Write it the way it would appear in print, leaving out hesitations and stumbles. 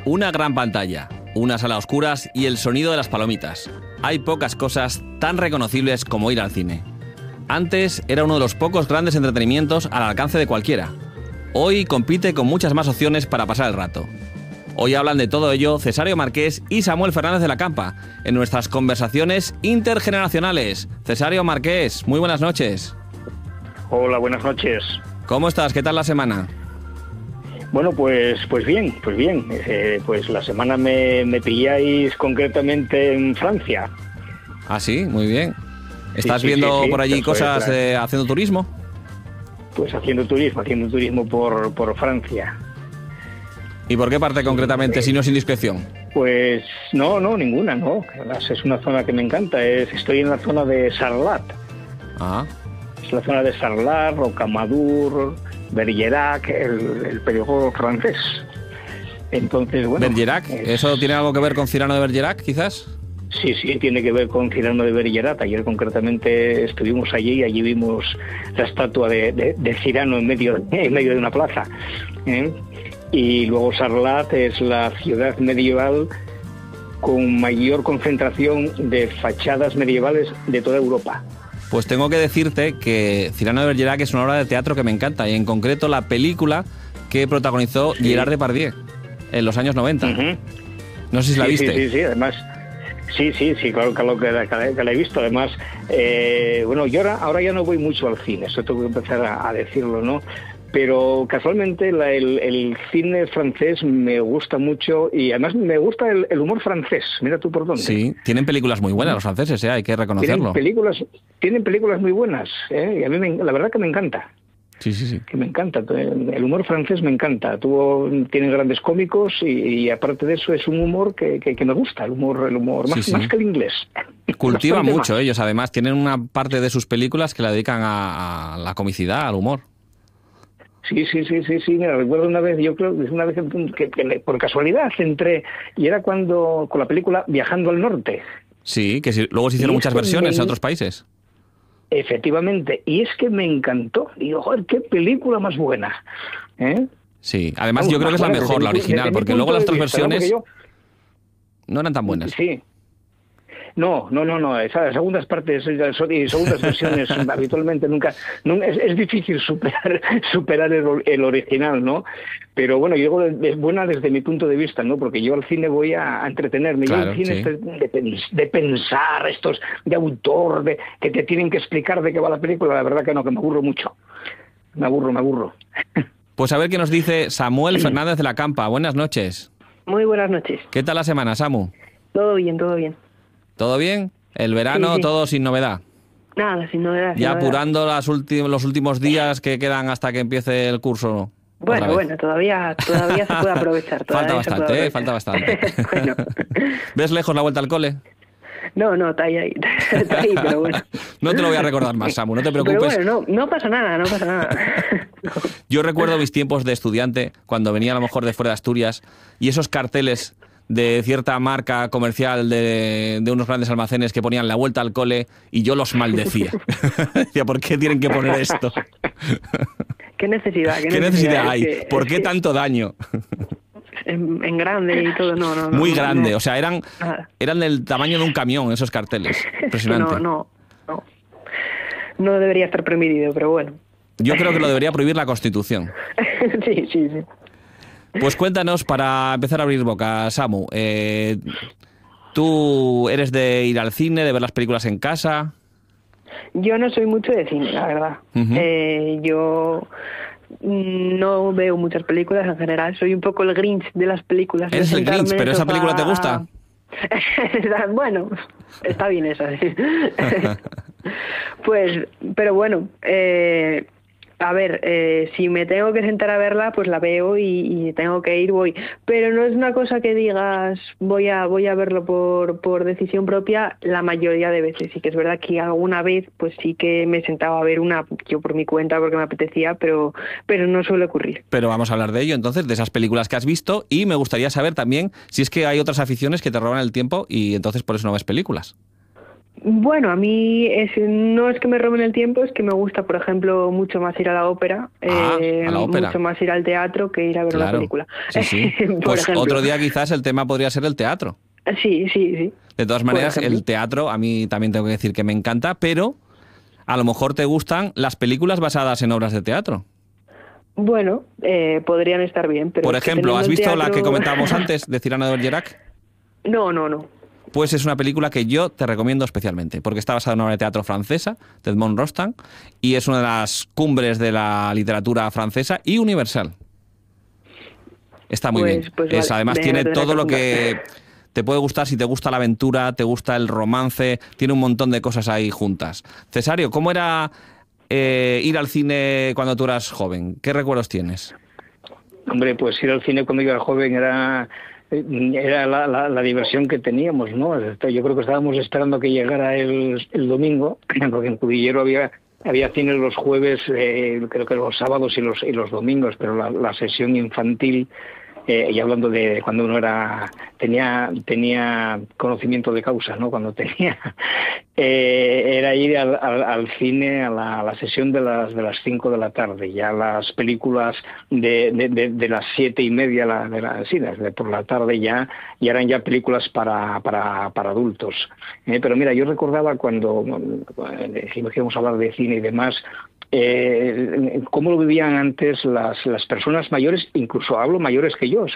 Una gran pantalla, una sala a oscuras y el sonido de las palomitas. Hay pocas cosas tan reconocibles como ir al cine. Antes era uno de los pocos grandes entretenimientos al alcance de cualquiera. Hoy compite con muchas más opciones para pasar el rato. Hoy hablan de todo ello Cesario Marqués y Samuel Fernández de la Campa en nuestras conversaciones intergeneracionales. Cesario Marqués, muy buenas noches. Hola, buenas noches. ¿Cómo estás? ¿Qué tal la semana? Bueno, pues bien. Pues la semana me pilláis concretamente en Francia. Ah, sí, muy bien. ¿Estás Sí, viendo sí, por allí eso cosas es, claro. haciendo turismo? Pues haciendo turismo por Francia. ¿Y por qué parte concretamente, si no es indiscreción? Pues no, ninguna, no. Además es una zona que me encanta. Estoy en la zona de Sarlat. Ah, Es la zona de Sarlat, Rocamadour, Bergerac, el periodo francés. Entonces, bueno... ¿Bergerac? ¿Eso tiene algo que ver con Cyrano de Bergerac, quizás? Sí, tiene que ver con Cyrano de Bergerac. Ayer concretamente estuvimos allí y allí vimos la estatua de Cyrano en medio de una plaza. Y luego Sarlat es la ciudad medieval con mayor concentración de fachadas medievales de toda Europa. Pues tengo que decirte que Cyrano de Bergerac es una obra de teatro que me encanta, y en concreto la película que protagonizó Gerard Depardieu en los años 90. Uh-huh. No sé si la viste. Sí, además... Sí, claro que la he visto. Además, bueno, yo ahora ya no voy mucho al cine, eso tengo que empezar a decirlo, ¿no? Pero casualmente el cine francés me gusta mucho y además me gusta el humor francés. Mira tú por dónde. Sí, tienen películas muy buenas los franceses, hay que reconocerlo. Tienen películas muy buenas, y a mí la verdad que me encanta. Sí. Que me encanta. El humor francés me encanta. Tienen grandes cómicos y aparte de eso es un humor que me gusta, el humor más que el inglés. Cultivan Bastante mucho más. ellos, además tienen una parte de sus películas que la dedican a la comicidad, al humor. Sí. Mira, recuerdo una vez, yo creo que es una vez que por casualidad entré y era cuando con la película Viajando al Norte. Sí, luego se hicieron muchas versiones en otros países. Efectivamente, y es que me encantó. Digo, joder, qué película más buena. Sí, además yo creo que es la mejor, la original, porque luego las otras versiones no eran tan buenas. Sí. No. Esas segundas partes y segundas versiones habitualmente nunca es difícil superar el original, ¿no? Pero bueno, yo es buena desde mi punto de vista, ¿no? Porque yo al cine voy a entretenerme. Claro, yo al cine de pensar, estos de autor, que te tienen que explicar de qué va la película, la verdad que no, que me aburro mucho. Me aburro. Pues a ver qué nos dice Samuel Fernández de la Campa. Buenas noches. Muy buenas noches. ¿Qué tal la semana, Samu? Todo bien. ¿Todo bien? ¿El verano Sí. todo sin novedad? Nada, sin novedad. Ya apurando los últimos días que quedan hasta que empiece el curso. Bueno, todavía se puede aprovechar. Falta bastante. Bueno. ¿Ves lejos la vuelta al cole? No, está ahí, pero bueno. No te lo voy a recordar más, Samu, no te preocupes. Pero bueno, no pasa nada. Yo recuerdo mis tiempos de estudiante, cuando venía a lo mejor de fuera de Asturias, y esos carteles de cierta marca comercial de unos grandes almacenes que ponían la vuelta al cole, y yo los maldecía. Decía, ¿por qué tienen que poner esto? ¿Qué necesidad hay? ¿Por qué tanto daño? En grande y todo, no. Muy grande, o sea, eran del tamaño de un camión esos carteles. Impresionante. No debería estar permitido, pero bueno. Yo creo que lo debería prohibir la Constitución. Sí. Pues cuéntanos, para empezar a abrir boca, Samu. ¿Tú eres de ir al cine, de ver las películas en casa? Yo no soy mucho de cine, la verdad. Uh-huh. Yo no veo muchas películas en general. Soy un poco el Grinch de las películas. ¿Eres el Grinch? ¿Pero esa película te gusta? Bueno, está bien esa, sí. Pues, pero bueno, a ver, si me tengo que sentar a verla, pues la veo y tengo que ir, voy. Pero no es una cosa que digas, voy a verlo por decisión propia la mayoría de veces. Sí que es verdad que alguna vez, pues sí que me sentaba a ver una, yo por mi cuenta, porque me apetecía, pero no suele ocurrir. Pero vamos a hablar de ello, entonces, de esas películas que has visto, y me gustaría saber también si es que hay otras aficiones que te roban el tiempo y entonces por eso no ves películas. Bueno, a mí no es que me roben el tiempo, es que me gusta, por ejemplo, mucho más ir a la ópera, A la ópera. mucho más ir al teatro que ir a ver una Claro. película. Sí, sí. Por Pues ejemplo. otro día quizás el tema podría ser el teatro. Sí, sí, sí. De todas Por maneras, ejemplo. el teatro a mí también tengo que decir que me encanta, pero a lo mejor te gustan las películas basadas en obras de teatro. Bueno, podrían estar bien, pero Por es que ejemplo, teniendo ¿has el visto la que teatro- comentábamos antes de Cyrano de Bergerac? No, no, no. Pues es una película que yo te recomiendo especialmente, porque está basada en una obra de teatro francesa, de Edmond Rostand, y es una de las cumbres de la literatura francesa y universal. Está muy bien. Pues vale, Además me tiene tendré todo que lo apuntar. que te puede gustar si te gusta la aventura, te gusta el romance, tiene un montón de cosas ahí juntas. Cesario, ¿cómo era ir al cine cuando tú eras joven? ¿Qué recuerdos tienes? Hombre, pues ir al cine cuando yo era joven era la diversión que teníamos, ¿no? Yo creo que estábamos esperando que llegara el domingo, porque en Cudillero había cine los jueves, creo que los sábados y los domingos, pero la sesión infantil, y hablando de cuando uno tenía conocimiento de causa, ¿no? Cuando era ir al cine a la sesión de las 5 de la tarde, ya las películas de las 7:30 por la tarde ya eran ya películas para adultos. Pero mira, yo recordaba cuando dijimos que íbamos a hablar de cine y demás, cómo lo vivían antes las personas mayores, incluso hablo mayores que yo, o sea,